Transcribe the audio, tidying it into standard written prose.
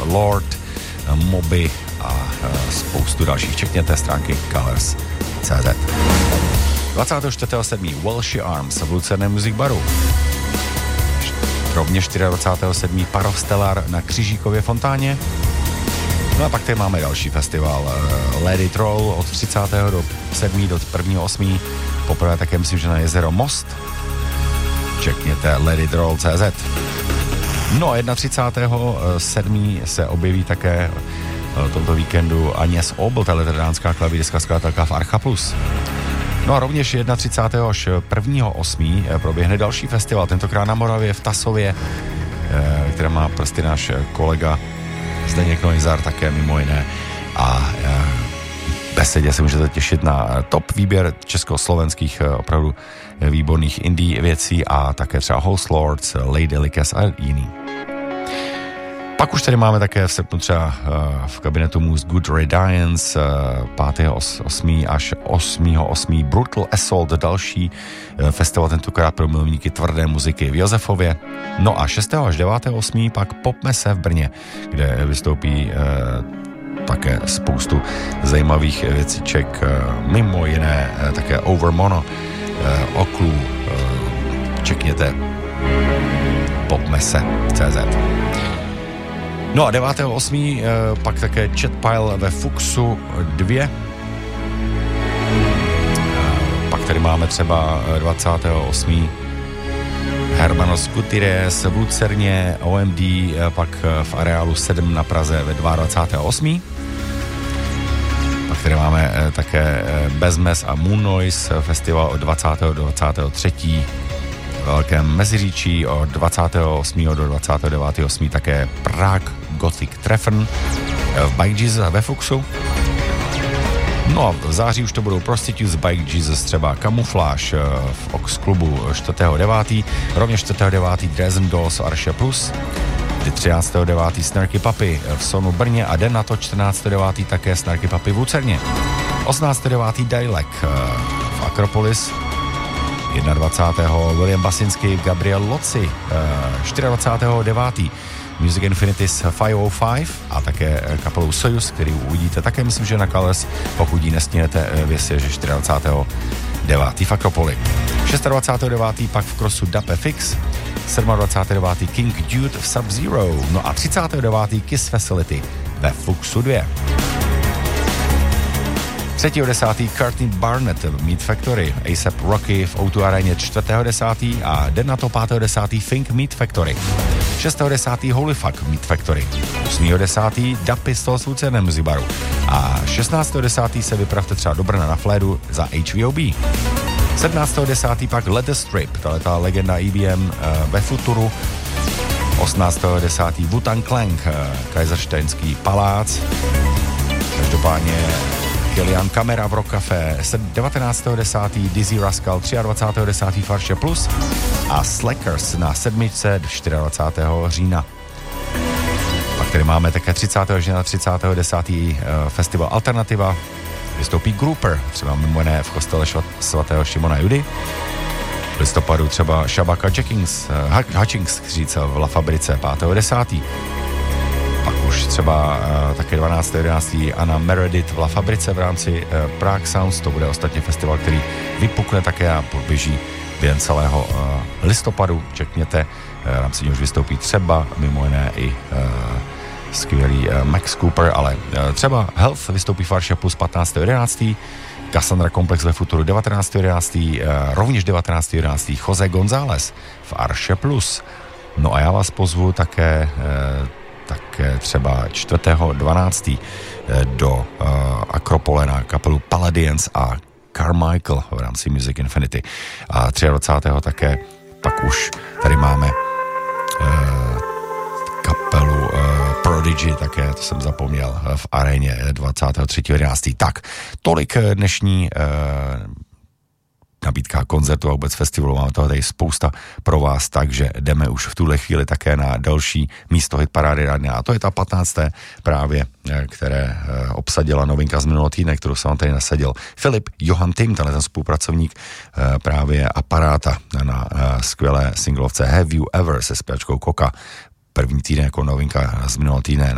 Lord, Moby a spoustu dalších, včetně té stránky Colors.cz. 24.7. Welsh Arms v Lucerném Music Baru. Rovněž 24.7. Parostellar na Křižíkově fontáně. No a pak tady máme další festival Let It Roll od 30.7. do 1.8. Poprvé také myslím, že na jezero Most. Čekněte letitroll.cz. No a 31.7. se objeví také tomto víkendu Agnes Obl, veteránská klavíristka skladatelka v Archa Plus. No a rovněž 31. až 1.8. proběhne další festival, tentokrát na Moravě v Tasově, které má prostě náš kolega Zdeněk Neuser také mimo jiné. A besedě se můžete těšit na top výběr československých opravdu výborných indie věcí a také třeba Host Lords, Lady Delicacies a jiný. Pak už tady máme také v srpnu třeba v kabinetu Moose Good Riddance 5.8. až 8.8. Brutal Assault, další festival tentokrát pro milovníky tvrdé muziky v Josefově. No a 6. až 9.8. pak Popmese v Brně, kde vystoupí také spoustu zajímavých věciček, mimo jiné také Overmono, Oklu, čekněte Popmese.cz. No a 9.8. pak také Chatpile ve Fuxu 2. Pak tady máme třeba 28. Hermanos Gutierrez v Lucerně, OMD, pak v areálu 7 na Praze ve 22.8. Pak tady máme také Bezmes a Moon Noise festival od 20. do 23. Velkém Meziříčí od 28. do 29.8. také Prague Gothic Treffen v Bike Jesus ve Fuxu. No a v září už to budou Prostitutes, Bike Jesus, třeba Camouflage v Ox klubu 4.9. Rovněž 4.9. Dresden Dolls Arše Plus. 13.9. Snarky Puppy v Sonu Brně a den na to 14.9. také Snarky Puppy v Lucerně. 18.9. Dialek v Akropolis. 21. William Basinski, Gabriel Loci, 24.9. Music Infinities 505 a také kapelou Soyuz, který uvidíte také, myslím, že na Colors, pokud ji nestíhnete, věsě, že 24.9. v Akropoli. 26.9. pak v Crossu Dub FX, 27.9. King Dude v Sub-Zero, no a 39. Kiss Facility ve Fuxu 2. 3.10. Courtney Barnett v Meat Factory, A$AP Rocky v O2 aréně 4.10. a den na to 5.10. Think Meat Factory. 6.10. Holy Fuck Meat Factory. 8.10. Dub Pistols v Lucerném Music Baru. A 16.10. se vypravte třeba do Brna na Flédu za HVOB. 17.10. pak Let the Strip, tato legenda EBM ve Futuru. 18.10. Wu-Tang Clan, Kaisersteinský palác. Každopádně Kilian Kamera v Rock Café, 19.10. Dizzy Rascal, 23.10. Farše Plus a Slackers na 7. 24. října. Pak tady máme také 30. října 30.10. festival Alternativa, vystoupí Grouper, třeba mimo jiné v kostele svatého Šimona Judy. V listopadu třeba Shabaka Hutchings v La Fabrice 5.10. Pak už třeba také 12.11. Anna Meredith v La Fabrice v rámci Prague Sounds, to bude ostatně festival, který vypukne také a poběží během celého listopadu, čekněte, v rámci něj už vystoupí třeba mimo jiné i skvělý Max Cooper, ale třeba Health vystoupí v Arše Plus 15.11. Cassandra Komplex ve Futuru 19.11. Rovněž 19.11. Jose González v Arše Plus. No a já vás pozvu také třeba 4.12. do Akropole na kapelu Palladians a Carmichael v rámci Music Infinity. A 23. také pak už tady máme kapelu Prodigy, také to jsem zapomněl, v aréně 23.11. Tak, tolik dnešní nabídka koncertu a vůbec festivalu. Máme toho tady spousta pro vás, takže jdeme už v tuhle chvíli také na další místo hitparády rádia. A to je ta 15. právě, které obsadila novinka z minulého týdne, kterou jsem vám tady nasadil. Filip Johan Tim, ten spolupracovník právě Aparáta na skvělé singlovce Have You Ever se zpěvačkou Koka. První týden jako novinka z minulého týdne